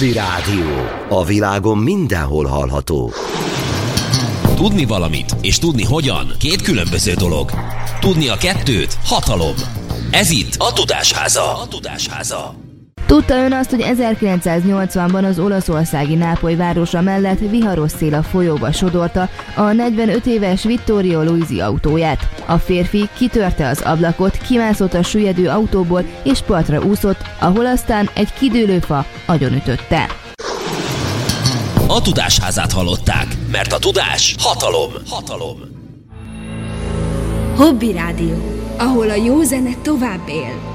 Hobby Rádió. A világon mindenhol hallható. Tudni valamit és tudni hogyan két különböző dolog. Tudni a kettőt hatalom. Ez itt a Tudásháza. Tudta ön azt, hogy 1980-ban az olaszországi Nápoly városa mellett viharos szél a folyóba sodorta a 45 éves Vittorio Luisi autóját. A férfi kitörte az ablakot, kimászott a süllyedő autóból és partra úszott, ahol aztán egy kidőlő fa agyonütötte. A Tudásházát hallották, mert a tudás hatalom. Hobby Rádió, ahol a jó zene tovább él.